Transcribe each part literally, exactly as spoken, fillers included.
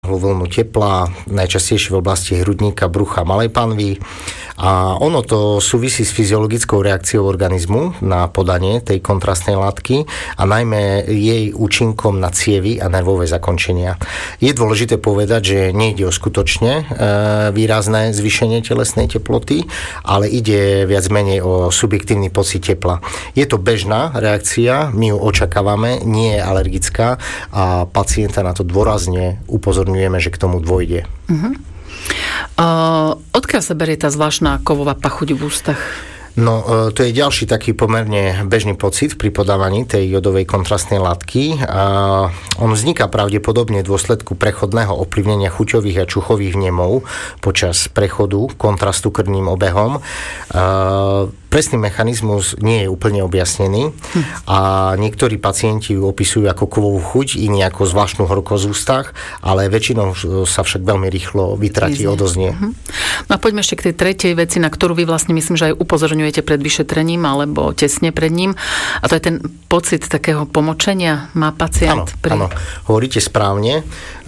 vlnu tepla, najčastejšie v oblasti hrudníka, brucha, malej panvy. A ono to súvisí s fyziologickou reakciou organizmu na podanie tej kontrastnej látky a najmä jej účinkom na cievy a nervové zakončenia. Je dôležité povedať, že nejde o skutočne e, výrazné zvýšenie telesnej teploty, ale ide viac menej o subjektívny pocit tepla. Je to bežná reakcia, my ju očakávame, nie je alergická a pacienta na to dôrazne upozorňujeme, že k tomu dôjde. Uh-huh. Uh, odkiaľ sa berie tá zvláštna kovová pachuť v ústach? No, to je ďalší taký pomerne bežný pocit pri podávaní tej jodovej kontrastnej látky. A on vzniká pravdepodobne v dôsledku prechodného ovplyvnenia chuťových a čuchových vnemov počas prechodu kontrastu krvným obehom. A presný mechanizmus nie je úplne objasnený hm. a niektorí pacienti ju opisujú ako kovovú chuť, iní ako zvláštnu horkosť v ústach, ale väčšinou sa však veľmi rýchlo vytratí, odoznie. Hm. No a poďme ešte k tej tretej veci, na ktorú vy vlastne myslím, že aj upozorňujete pred vyšetrením alebo tesne pred ním. A to je ten pocit takého pomočenia má pacient. Áno, pri... áno, hovoríte správne.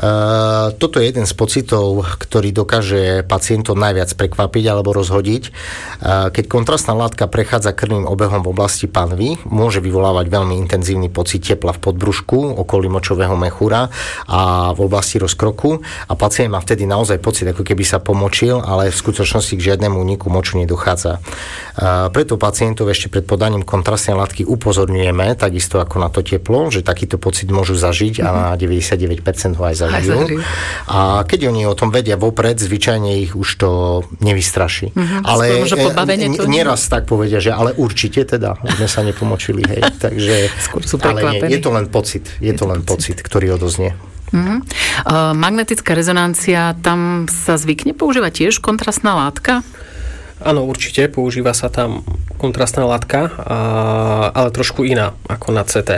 E, toto je jeden z pocitov, ktorý dokáže pacientov najviac prekvapiť alebo rozhodiť. E, keď kontrastná látka prechádza krvným obehom v oblasti panvy, môže vyvolávať veľmi intenzívny pocit tepla v podbrušku, okolí močového mechúra a v oblasti rozkroku a pacient má vtedy naozaj pocit, ako keby sa pomočil, ale v skutočnosti k žiadnemu úniku moču nedochádza. Preto pacientov ešte pred podaním kontrastnej látky upozorňujeme, takisto ako na to teplo, že takýto pocit môžu zažiť a na deväťdesiatdeväť percent ho aj zažijú. A keď oni o tom vedia vopred, zvyčajne ich už to nevystraší. Uh-huh. Ale n- nieraz tak povedia, že ale určite teda sme sa nepomočili, hej. Takže ale nie, je to len pocit, je, je to len pocit, pocit, ktorý odoznie. Uh-huh. Uh, magnetická rezonancia, tam sa zvykne používať tiež kontrastná látka? Áno, určite, používa sa tam kontrastná látka, ale trošku iná ako na cé té.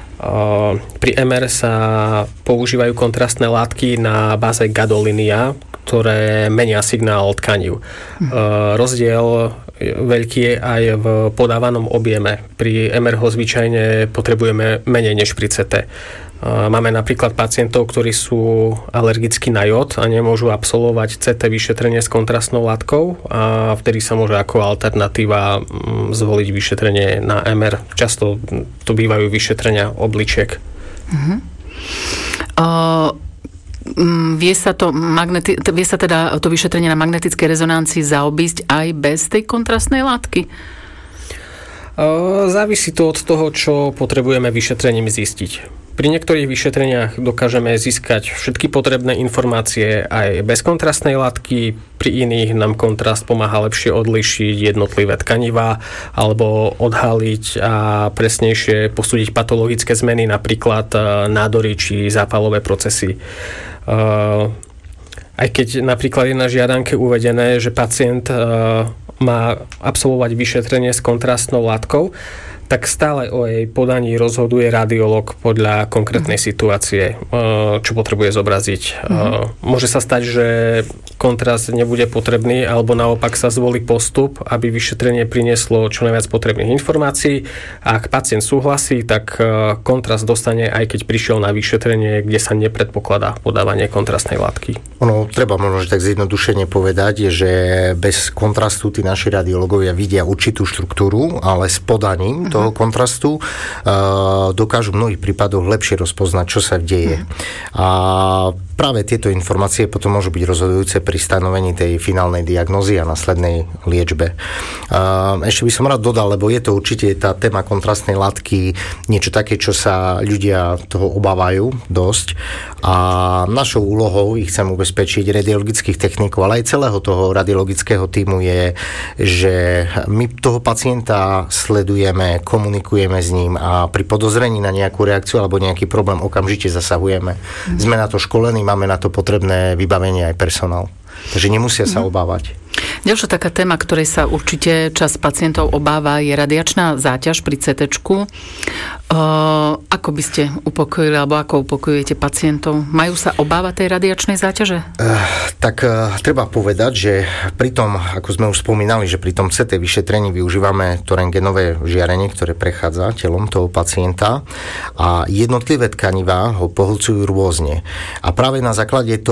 Pri em er sa používajú kontrastné látky na báze gadolínia, ktoré menia signál tkanív. Hmm. Rozdiel veľký je aj v podávanom objeme. Pri em er ho zvyčajne potrebujeme menej než pri cé té. Máme napríklad pacientov, ktorí sú alergickí na jód a nemôžu absolvovať cé té vyšetrenie s kontrastnou látkou a vtedy sa môže ako alternatíva zvoliť vyšetrenie na em er. Často to bývajú vyšetrenia obličiek. Uh-huh. Uh, vie, sa to magneti- vie sa teda to vyšetrenie na magnetickej rezonancii zaobísť aj bez tej kontrastnej látky? Uh, závisí to od toho, čo potrebujeme vyšetrením zistiť. Pri niektorých vyšetreniach dokážeme získať všetky potrebné informácie aj bez kontrastnej látky, pri iných nám kontrast pomáha lepšie odlišiť jednotlivé tkanivá alebo odhaliť a presnejšie posúdiť patologické zmeny, napríklad nádory či zápalové procesy. Aj keď napríklad je na žiadanke uvedené, že pacient má absolvovať vyšetrenie s kontrastnou látkou, tak stále o jej podaní rozhoduje radiológ podľa konkrétnej situácie, čo potrebuje zobraziť. Mm-hmm. Môže sa stať, že kontrast nebude potrebný, alebo naopak sa zvolí postup, aby vyšetrenie prinieslo čo najviac potrebných informácií. A ak pacient súhlasí, tak kontrast dostane, aj keď prišiel na vyšetrenie, kde sa nepredpokladá podávanie kontrastnej látky. Ono, treba možno tak zjednodušene povedať, že bez kontrastu tí naši radiológovia vidia určitú štruktúru, ale s podaním toho kontrastu uh, dokážu v mnohých prípadoch lepšie rozpoznať, čo sa deje. A práve tieto informácie potom môžu byť rozhodujúce pri stanovení tej finálnej diagnózy a následnej liečbe. Uh, ešte by som rád dodal, lebo je to určite tá téma kontrastnej látky niečo také, čo sa ľudia toho obávajú dosť. A našou úlohou, ich chcem ubezpečiť, radiologických technikov, ale aj celého toho radiologického tímu je, že my toho pacienta sledujeme, komunikujeme s ním a pri podozrení na nejakú reakciu alebo nejaký problém okamžite zasahujeme. Mm. Sme na to školení, máme na to potrebné vybavenie aj personál. Takže nemusia sa obávať. Ďalšia taká téma, ktorej sa určite časť pacientov obáva, je radiačná záťaž pri cé téčku. Uh, ako by ste upokojili, alebo ako upokojujete pacientov? Majú sa obávať tej radiačnej záťaže? Uh, tak uh, treba povedať, že pri tom, ako sme už spomínali, že pri tom cé té vyšetrení využívame to rentgenové žiarenie, ktoré prechádza telom toho pacienta a jednotlivé tkanivá ho pohlcujú rôzne. A práve na základe toho